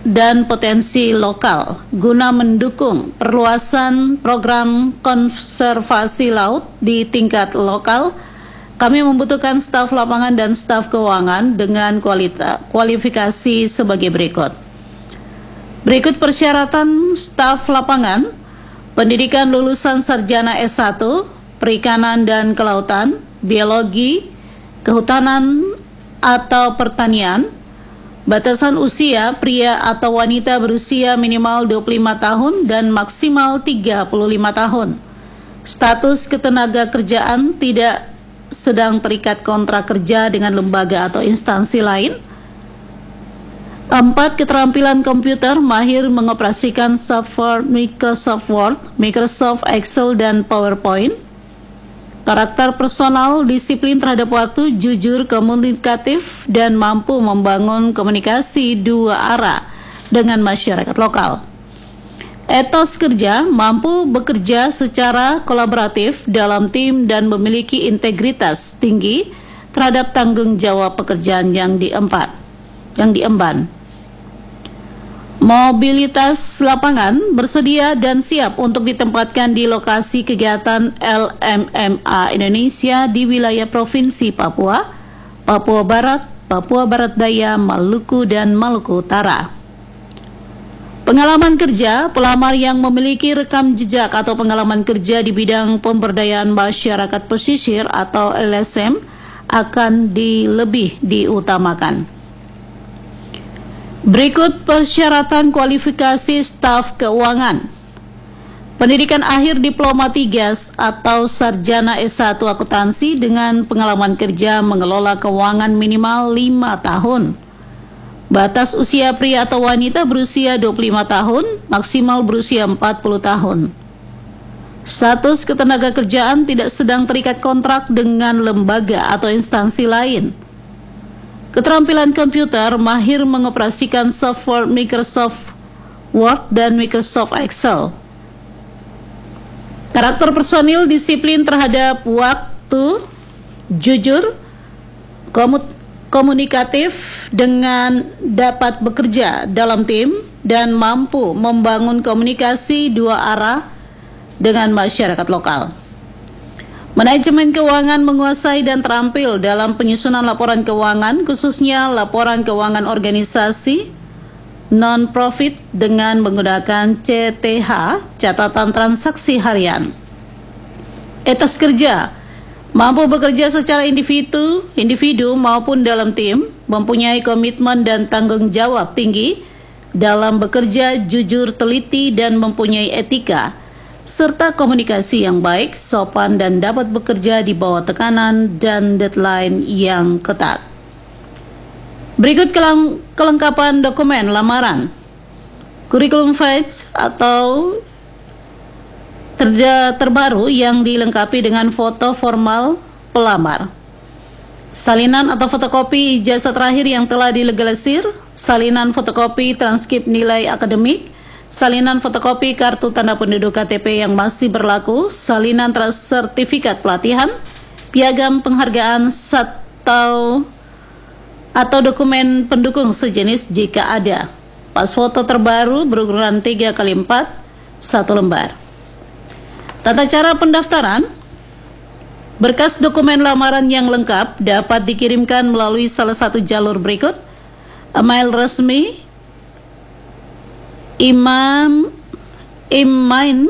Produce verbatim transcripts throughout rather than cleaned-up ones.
dan potensi lokal guna mendukung perluasan program konservasi laut di tingkat lokal. Kami membutuhkan staf lapangan dan staf keuangan dengan kualita, kualifikasi sebagai berikut. Berikut persyaratan staf lapangan: pendidikan lulusan sarjana S satu, perikanan dan kelautan, biologi, kehutanan atau pertanian. Batasan usia pria atau wanita berusia minimal dua puluh lima tahun dan maksimal tiga puluh lima tahun. Status ketenaga kerjaan tidak sedang terikat kontrak kerja dengan lembaga atau instansi lain. Empat, keterampilan komputer, mahir mengoperasikan software Microsoft Word, Microsoft Excel, dan PowerPoint. Karakter personal, disiplin terhadap waktu, jujur, komunikatif, dan mampu membangun komunikasi dua arah dengan masyarakat lokal. Etos kerja, mampu bekerja secara kolaboratif dalam tim dan memiliki integritas tinggi terhadap tanggung jawab pekerjaan yang diempat, yang diemban. Mobilitas lapangan, bersedia dan siap untuk ditempatkan di lokasi kegiatan L M M A Indonesia di wilayah Provinsi Papua, Papua Barat, Papua Barat Daya, Maluku, dan Maluku Utara. Pengalaman kerja, pelamar yang memiliki rekam jejak atau pengalaman kerja di bidang pemberdayaan masyarakat pesisir atau L S M akan di, lebih diutamakan. Berikut persyaratan kualifikasi staf keuangan. Pendidikan akhir diploma tiga atau sarjana S satu akuntansi dengan pengalaman kerja mengelola keuangan minimal lima tahun. Batas usia pria atau wanita berusia dua puluh lima tahun, maksimal berusia empat puluh tahun. Status ketenaga kerjaan tidak sedang terikat kontrak dengan lembaga atau instansi lain. Keterampilan komputer, mahir mengoperasikan software Microsoft Word dan Microsoft Excel. Karakter personil, disiplin terhadap waktu, jujur, komunikatif dengan dapat bekerja dalam tim dan mampu membangun komunikasi dua arah dengan masyarakat lokal. Manajemen keuangan, menguasai dan terampil dalam penyusunan laporan keuangan, khususnya laporan keuangan organisasi non-profit dengan menggunakan C T H, catatan transaksi harian. Etos kerja, mampu bekerja secara individu, individu maupun dalam tim, mempunyai komitmen dan tanggung jawab tinggi dalam bekerja, jujur, teliti, dan mempunyai etika, serta komunikasi yang baik, sopan, dan dapat bekerja di bawah tekanan dan deadline yang ketat. Berikut kelengkapan dokumen lamaran. Kurikulum Files atau ter terbaru yang dilengkapi dengan foto formal pelamar. Salinan atau fotokopi ijazah terakhir yang telah dilegalisir, salinan fotokopi transkrip nilai akademik, salinan fotokopi kartu tanda penduduk K T P yang masih berlaku, salinan sertifikat pelatihan, piagam penghargaan atau atau dokumen pendukung sejenis jika ada. Pas foto terbaru berukuran tiga kali empat, satu lembar. Tata cara pendaftaran. Berkas dokumen lamaran yang lengkap dapat dikirimkan melalui salah satu jalur berikut: email resmi Imam Imain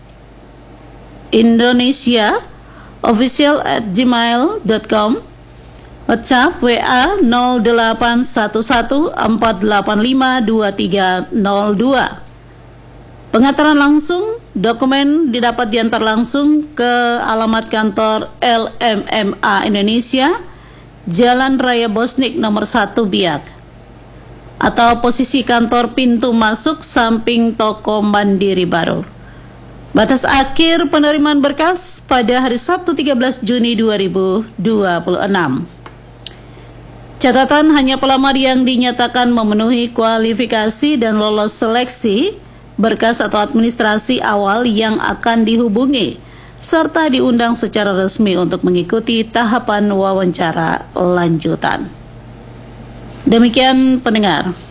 Indonesia official at gmail dot com, WhatsApp W A nol delapan satu satu empat delapan lima dua tiga nol dua. Pengantaran langsung, dokumen didapat diantar langsung ke alamat kantor L M M A Indonesia, Jalan Raya Bosnik nomor satu Biak, atau posisi kantor pintu masuk samping toko Mandiri Baru. Batas akhir penerimaan berkas pada hari Sabtu tiga belas Juni dua ribu dua puluh enam. Catatan, hanya pelamar yang dinyatakan memenuhi kualifikasi dan lolos seleksi berkas atau administrasi awal yang akan dihubungi serta diundang secara resmi untuk mengikuti tahapan wawancara lanjutan. Demikian pendengar.